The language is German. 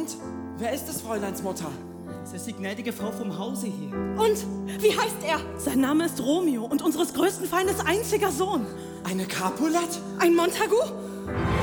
Und? Wer ist des Fräuleins Mutter? Es ist die gnädige Frau vom Hause hier. Und wie heißt er? Sein Name ist Romeo und unseres größten Feindes einziger Sohn. Eine Capulet? Ein Montagu?